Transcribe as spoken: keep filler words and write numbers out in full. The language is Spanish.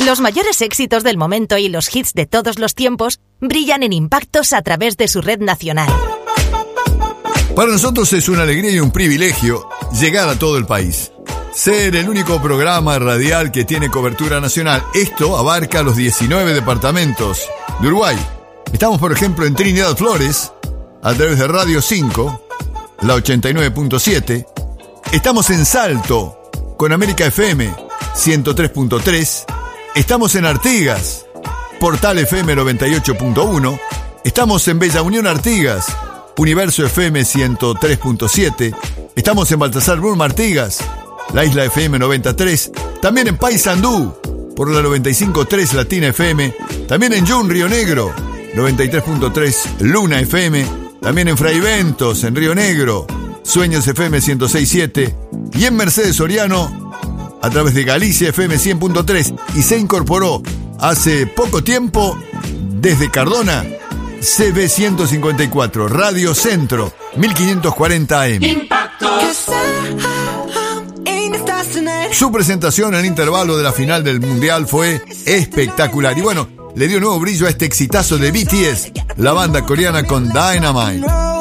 Los mayores éxitos del momento y los hits de todos los tiempos brillan en Impactos a través de su red nacional. Para nosotros es una alegría y un privilegio llegar a todo el país. Ser el único programa radial que tiene cobertura nacional. Esto abarca los diecinueve departamentos de Uruguay. Estamos, por ejemplo, en Trinidad Flores, a través de Radio cinco, la ochenta y nueve punto siete. Estamos en Salto, con América F M, ciento tres punto tres. Estamos en Artigas, Portal F M noventa y ocho punto uno. Estamos en Bella Unión Artigas, Universo F M ciento tres punto siete. Estamos en Baltasar Brum Artigas, la Isla F M noventa y tres. También en Paysandú, por la noventa y cinco punto tres Latina F M. También en Jun, Río Negro, noventa y tres punto tres Luna F M. También en Fraiventos, en Río Negro, Sueños F M ciento seis punto siete. Y en Mercedes Soriano, a través de Galicia F M cien punto tres. Y se incorporó hace poco tiempo, desde Cardona, C B ciento cincuenta y cuatro, Radio Centro, mil quinientos cuarenta A M. Impactos. Su presentación en intervalo de la final del Mundial fue espectacular. Y bueno, le dio nuevo brillo a este exitazo de B T S, la banda coreana con Dynamite.